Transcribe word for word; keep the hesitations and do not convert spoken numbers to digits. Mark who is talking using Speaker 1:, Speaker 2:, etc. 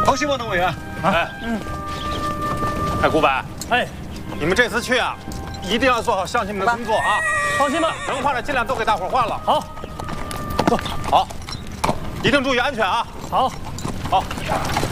Speaker 1: 恭喜我，邓委员。
Speaker 2: 哎，嗯。哎，古柏，
Speaker 3: 哎，
Speaker 2: 你们这次去啊，一定要做好乡亲们的工作啊！
Speaker 3: 放心吧，
Speaker 2: 能换的尽量都给大伙儿换了。
Speaker 3: 好，
Speaker 2: 走，好，一定注意安全啊！
Speaker 3: 好，
Speaker 2: 好。